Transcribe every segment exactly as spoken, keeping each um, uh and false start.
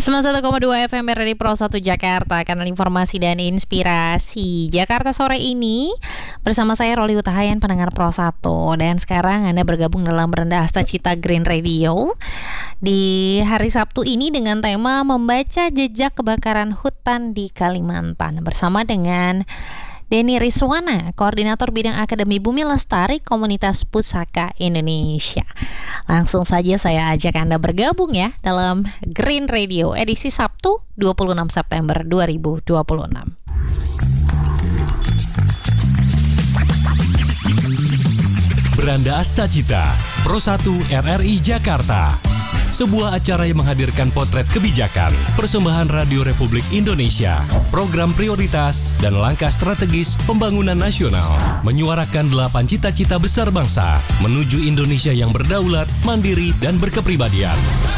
sembilan puluh satu koma dua F M R R I Pro satu Jakarta, kanal informasi dan inspirasi Jakarta sore ini. Bersama saya Roli Utahayan, pendengar Pro satu. Dan sekarang Anda bergabung dalam Beranda Asta Cita Green Radio di hari Sabtu ini dengan tema membaca jejak kebakaran hutan di Kalimantan, bersama dengan Denny Riswana, Koordinator Bidang Akademi Bumi Lestari Komunitas Pusaka Indonesia. Langsung saja saya ajak Anda bergabung ya dalam Green Radio edisi Sabtu dua puluh enam September dua ribu dua puluh enam. Beranda Asta Cita, Pro satu R R I Jakarta. Sebuah acara yang menghadirkan potret kebijakan, persembahan Radio Republik Indonesia, program prioritas, dan langkah strategis pembangunan nasional, menyuarakan delapan cita-cita besar bangsa menuju Indonesia yang berdaulat, mandiri, dan berkepribadian.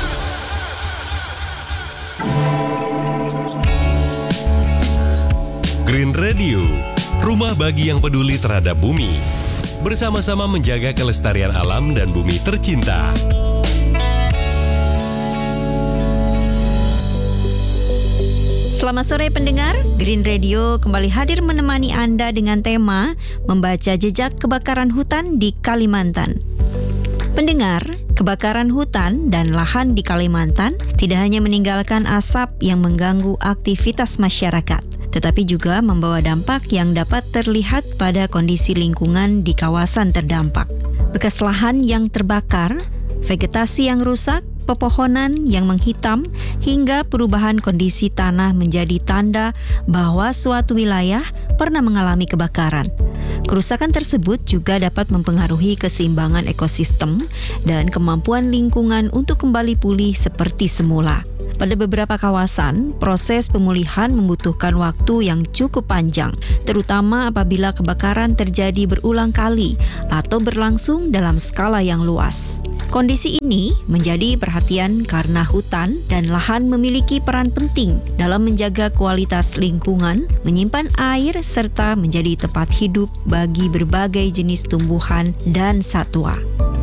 Green Radio, rumah bagi yang peduli terhadap bumi. Bersama-sama menjaga kelestarian alam dan bumi tercinta. Selamat sore pendengar, Green Radio kembali hadir menemani Anda dengan tema membaca jejak kebakaran hutan di Kalimantan. Pendengar, kebakaran hutan dan lahan di Kalimantan tidak hanya meninggalkan asap yang mengganggu aktivitas masyarakat, tetapi juga membawa dampak yang dapat terlihat pada kondisi lingkungan di kawasan terdampak. Bekas lahan yang terbakar, vegetasi yang rusak, pepohonan yang menghitam, hingga perubahan kondisi tanah menjadi tanda bahwa suatu wilayah pernah mengalami kebakaran. Kerusakan tersebut juga dapat mempengaruhi keseimbangan ekosistem dan kemampuan lingkungan untuk kembali pulih seperti semula. Pada beberapa kawasan, proses pemulihan membutuhkan waktu yang cukup panjang, terutama apabila kebakaran terjadi berulang kali atau berlangsung dalam skala yang luas. Kondisi ini menjadi perhatian karena hutan dan lahan memiliki peran penting dalam menjaga kualitas lingkungan, menyimpan air, serta menjadi tempat hidup bagi berbagai jenis tumbuhan dan satwa.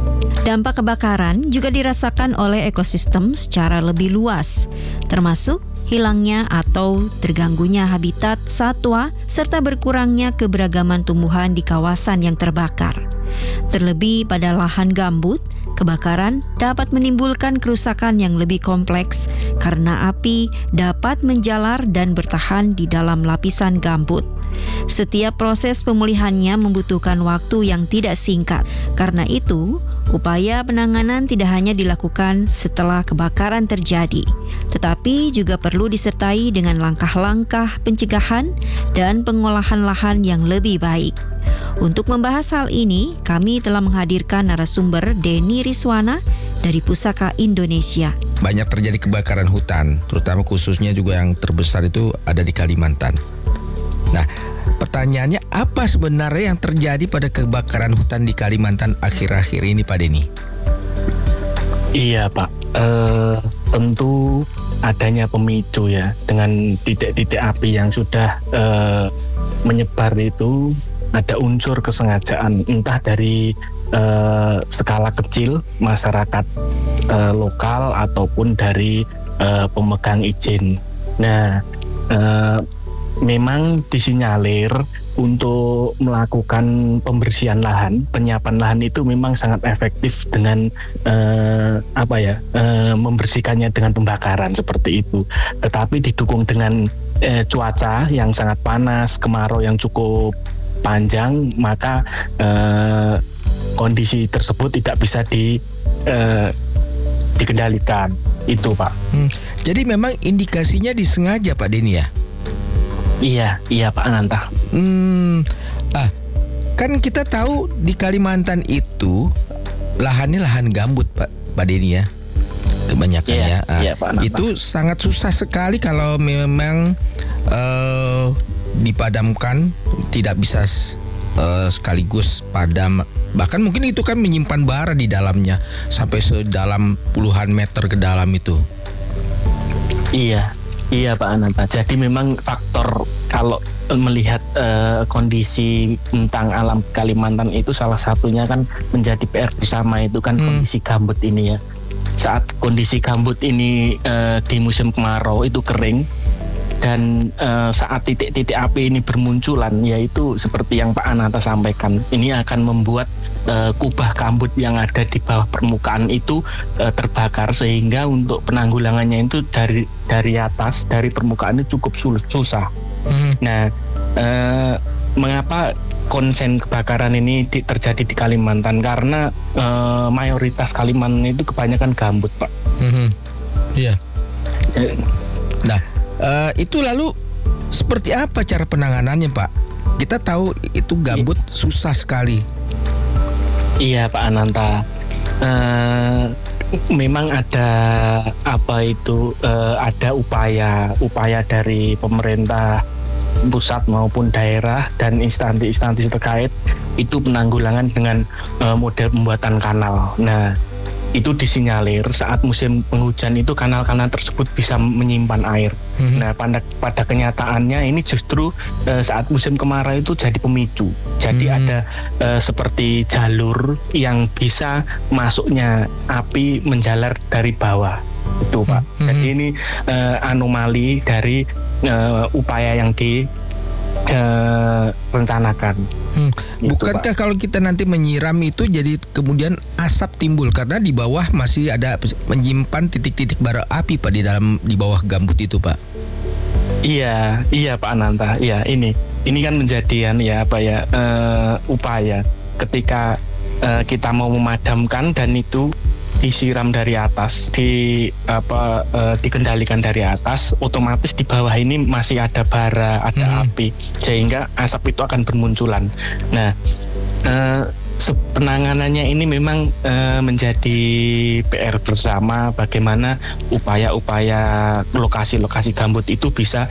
Dampak kebakaran juga dirasakan oleh ekosistem secara lebih luas, termasuk hilangnya atau terganggunya habitat satwa serta berkurangnya keberagaman tumbuhan di kawasan yang terbakar. Terlebih pada lahan gambut, kebakaran dapat menimbulkan kerusakan yang lebih kompleks karena api dapat menjalar dan bertahan di dalam lapisan gambut. Setiap proses pemulihannya membutuhkan waktu yang tidak singkat. Karena itu, upaya penanganan tidak hanya dilakukan setelah kebakaran terjadi, tetapi juga perlu disertai dengan langkah-langkah pencegahan dan pengolahan lahan yang lebih baik. Untuk membahas hal ini, kami telah menghadirkan narasumber Denny Riswana dari Pusaka Indonesia. Banyak terjadi kebakaran hutan, terutama khususnya juga yang terbesar itu ada di Kalimantan. Nah, pertanyaannya apa sebenarnya yang terjadi pada kebakaran hutan di Kalimantan akhir-akhir ini, Pak Denny? Iya, Pak. Uh, tentu adanya pemicu ya, dengan titik-titik api yang sudah uh, menyebar itu ada unsur kesengajaan, entah dari uh, skala kecil masyarakat uh, lokal ataupun dari uh, pemegang izin. Nah, uh, memang disinyalir untuk melakukan pembersihan lahan, penyiapan lahan itu memang sangat efektif dengan eh, apa ya, eh, membersihkannya dengan pembakaran seperti itu. Tetapi didukung dengan eh, cuaca yang sangat panas, kemarau yang cukup panjang, maka eh, kondisi tersebut tidak bisa di eh, dikendalikan. Itu, Pak. Hmm, jadi memang indikasinya disengaja, Pak Denny ya? Iya, iya Pak Ananta. Hmm, ah, kan kita tahu di Kalimantan itu lahannya lahan gambut, Pak, Pak Denny ya, kebanyakan iya, ya. Ah, iya, Pak Ananta. Itu sangat susah sekali kalau memang uh, dipadamkan, tidak bisa uh, sekaligus padam. Bahkan mungkin itu kan menyimpan bara di dalamnya sampai sedalam puluhan meter ke dalam itu. Iya. Iya Pak Ananta, jadi memang faktor kalau melihat uh, kondisi tentang alam Kalimantan itu salah satunya kan menjadi P R bersama itu kan hmm. kondisi gambut ini ya. saat kondisi gambut ini uh, di musim kemarau itu kering, dan uh, saat titik-titik api ini bermunculan, yaitu seperti yang Pak Ananta sampaikan, ini akan membuat uh, kubah gambut yang ada di bawah permukaan itu uh, terbakar, sehingga untuk penanggulangannya itu dari dari atas, dari permukaan itu cukup sulit, susah. Hmm. Nah, uh, mengapa konsen kebakaran ini di, terjadi di Kalimantan? Karena uh, mayoritas Kalimantan itu kebanyakan gambut, Pak. Mm-hmm. Iya. Eh. Nah, uh, itu lalu seperti apa cara penanganannya, Pak? Kita tahu itu gambut I- susah sekali. Iya, Pak Ananta. Uh, memang ada apa itu? Uh, ada upaya, upaya dari pemerintah pusat maupun daerah dan instansi-instansi terkait itu penanggulangan dengan uh, model pembuatan kanal. Nah, itu disinyalir saat musim penghujan itu kanal-kanal tersebut bisa menyimpan air. Mm-hmm. Nah, pada pada kenyataannya ini justru uh, saat musim kemarau itu jadi pemicu. Jadi mm-hmm. ada uh, seperti jalur yang bisa masuknya api menjalar dari bawah. Itu, Pak. Mm-hmm. Jadi ini uh, anomali dari uh, upaya yang direncanakan. Uh, hmm. Bukankah Pak, kalau kita nanti menyiram itu jadi kemudian asap timbul karena di bawah masih ada menyimpan titik-titik bara api, Pak, di dalam di bawah gambut itu, Pak? Iya, iya Pak Ananta. Iya, ini ini kan menjadian ya apa ya uh, upaya ketika uh, kita mau memadamkan dan itu disiram dari atas, di apa uh, dikendalikan dari atas, otomatis di bawah ini masih ada bara, ada hmm. api, sehingga asap itu akan bermunculan. Nah, uh, penanganannya ini memang uh, menjadi P R bersama, bagaimana upaya-upaya lokasi-lokasi gambut itu bisa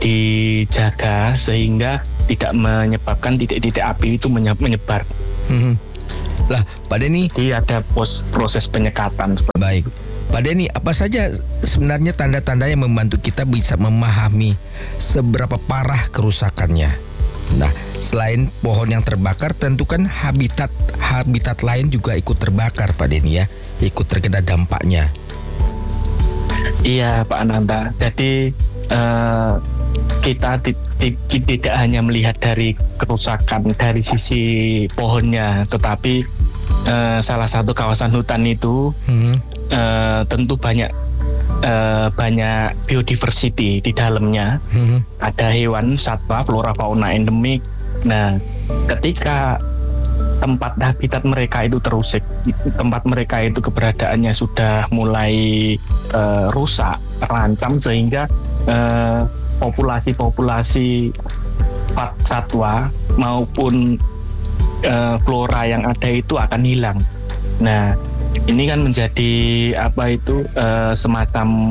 dijaga sehingga tidak menyebabkan titik-titik api itu menyebar. Hmm. Lah, Pak Denny, jadi ada pos, proses penyekatan. Baik, Pak Denny, apa saja sebenarnya tanda-tanda yang membantu kita bisa memahami seberapa parah kerusakannya? Nah, selain pohon yang terbakar, tentu kan habitat habitat lain juga ikut terbakar, Pak Denny ya, ikut terkena dampaknya. Iya, Pak Ananta. Jadi uh, kita t- t- tidak hanya melihat dari kerusakan dari sisi pohonnya, tetapi uh, salah satu kawasan hutan itu hmm. uh, tentu banyak uh, banyak biodiversity di dalamnya. Hmm. Ada hewan, satwa, flora, fauna endemik. Nah, ketika tempat habitat mereka itu terusik, tempat mereka itu keberadaannya sudah mulai uh, rusak, terancam, sehingga uh, populasi-populasi satwa maupun uh, flora yang ada itu akan hilang. Nah, ini kan menjadi apa itu uh, semacam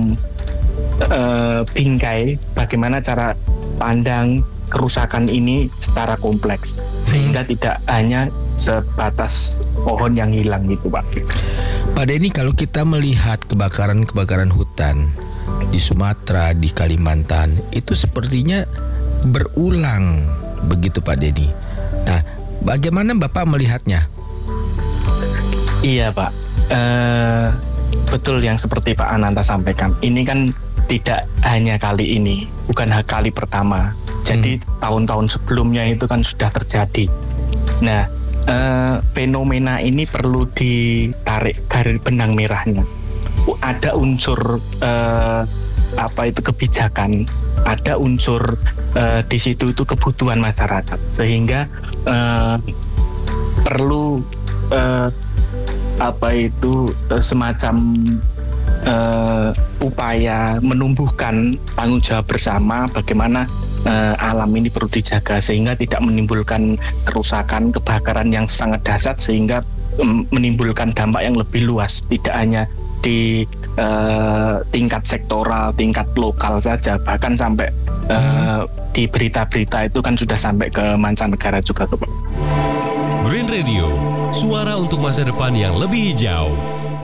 uh, bingkai bagaimana cara pandang kerusakan ini secara kompleks, sehingga hmm. tidak hanya sebatas pohon yang hilang gitu, Pak. Pak Denny, kalau kita melihat kebakaran-kebakaran hutan di Sumatera, di Kalimantan, itu sepertinya berulang begitu, Pak Denny. Nah, bagaimana Bapak melihatnya? Iya, Pak. Uh, betul yang seperti Pak Ananta sampaikan. Ini kan tidak hanya kali ini, bukan kali pertama. Jadi hmm. tahun-tahun sebelumnya itu kan sudah terjadi. Nah, uh, fenomena ini perlu ditarik garis benang merahnya. Ada unsur uh, apa itu kebijakan, ada unsur uh, di situ itu kebutuhan masyarakat, sehingga uh, perlu uh, apa itu uh, semacam uh, upaya menumbuhkan tanggung jawab bersama bagaimana uh, alam ini perlu dijaga sehingga tidak menimbulkan kerusakan, kebakaran yang sangat dahsyat sehingga um, menimbulkan dampak yang lebih luas, tidak hanya di uh, tingkat sektoral, tingkat lokal saja, bahkan sampai uh, di berita-berita itu kan sudah sampai ke mancanegara juga, Pak. Green Radio, suara untuk masa depan yang lebih hijau.